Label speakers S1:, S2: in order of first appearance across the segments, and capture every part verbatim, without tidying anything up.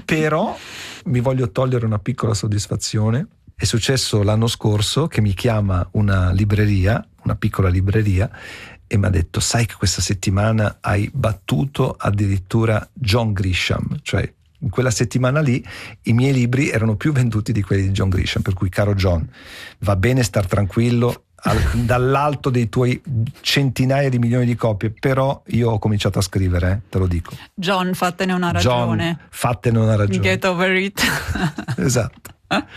S1: Però mi voglio togliere una piccola soddisfazione. È successo l'anno scorso che mi chiama una libreria, una piccola libreria, e mi ha detto: sai che questa settimana hai battuto addirittura John Grisham, cioè in quella settimana lì i miei libri erano più venduti di quelli di John Grisham, per cui caro John, va bene star tranquillo al, dall'alto dei tuoi centinaia di milioni di copie, però io ho cominciato a scrivere, eh, te lo dico.
S2: John, fattene una ragione.
S1: John, fattene una ragione.
S2: Get over it.
S1: Esatto.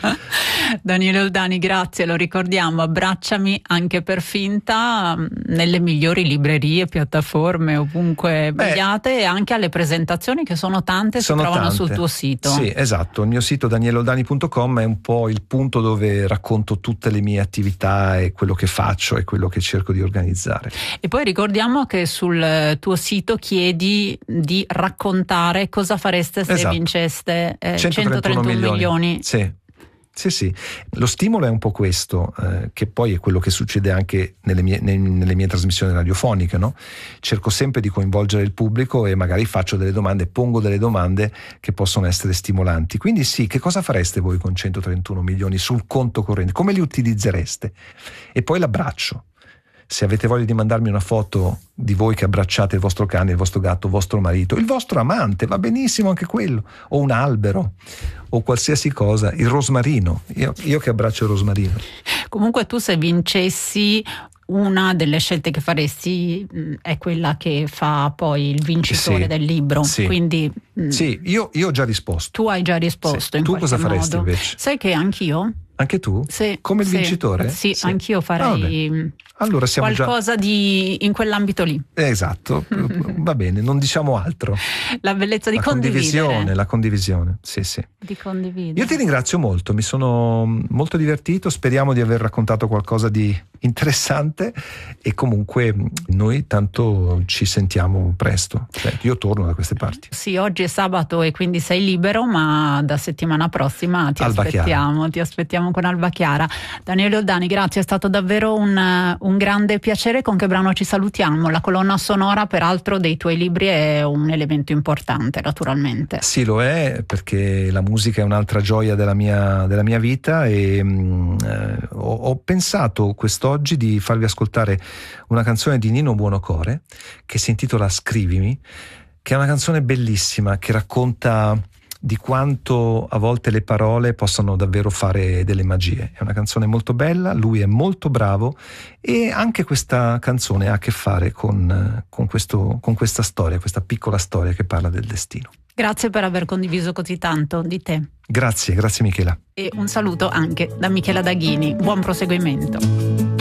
S2: Daniele Oldani, grazie, lo ricordiamo, Abbracciami anche per finta nelle migliori librerie, piattaforme, ovunque vogliate, e anche alle presentazioni che sono tante,
S1: sono
S2: si trovano
S1: tante.
S2: sul tuo sito.
S1: Sì, esatto, il mio sito daniele oldani punto com è un po' il punto dove racconto tutte le mie attività e quello che faccio e quello che cerco di organizzare.
S2: E poi ricordiamo che sul tuo sito chiedi di raccontare cosa fareste se
S1: esatto.
S2: vinceste eh,
S1: centotrentuno
S2: milioni. milioni.
S1: Sì. Sì, sì, lo stimolo è un po' questo, eh, che poi è quello che succede anche nelle mie, ne, nelle mie trasmissioni radiofoniche, no? Cerco sempre di coinvolgere il pubblico e magari faccio delle domande, pongo delle domande che possono essere stimolanti. Quindi sì, che cosa fareste voi con centotrentuno milioni sul conto corrente? Come li utilizzereste? E poi l'abbraccio. Se avete voglia di mandarmi una foto di voi che abbracciate il vostro cane, il vostro gatto, il vostro marito, il vostro amante, va benissimo anche quello, o un albero, o qualsiasi cosa, il rosmarino, io, io che abbraccio il rosmarino.
S2: Comunque tu, se vincessi, una delle scelte che faresti mh, è quella che fa poi il vincitore
S1: sì,
S2: del libro.
S1: Sì,
S2: quindi mh,
S1: sì io, io ho già risposto.
S2: Tu hai già risposto,
S1: sì.
S2: in
S1: Tu cosa faresti
S2: modo.
S1: invece?
S2: Sai che anch'io?
S1: Anche tu?
S2: Sì,
S1: come il
S2: sì,
S1: vincitore?
S2: Sì,
S1: sì.
S2: anch'io farei
S1: ah, allora siamo
S2: qualcosa
S1: già...
S2: di in quell'ambito lì.
S1: Esatto, va bene, non diciamo altro.
S2: La bellezza di
S1: la
S2: condividere.
S1: condivisione, la condivisione, sì sì.
S2: Di condividere.
S1: Io ti ringrazio molto, mi sono molto divertito, speriamo di aver raccontato qualcosa di interessante e comunque noi tanto ci sentiamo presto, cioè, io torno da queste parti.
S2: Sì, oggi è sabato e quindi sei libero, ma da settimana prossima ti
S1: Alba
S2: aspettiamo,
S1: Chiara.
S2: ti aspettiamo con Alba Chiara. Daniele Oldani, grazie, è stato davvero un, un grande piacere. Con che brano ci salutiamo? La colonna sonora peraltro dei tuoi libri è un elemento importante, naturalmente.
S1: Sì, lo è, perché la musica è un'altra gioia della mia, della mia vita e mh, eh, ho, ho pensato quest'oggi di farvi ascoltare una canzone di Nino Buonocore che si intitola Scrivimi, che è una canzone bellissima che racconta di quanto a volte le parole possano davvero fare delle magie. È una canzone molto bella, lui è molto bravo e anche questa canzone ha a che fare con, con, questo, con questa storia, questa piccola storia che parla del destino.
S2: Grazie per aver condiviso così tanto di te.
S1: Grazie, grazie Michela.
S2: E un saluto anche da Michela Daghini. Buon proseguimento.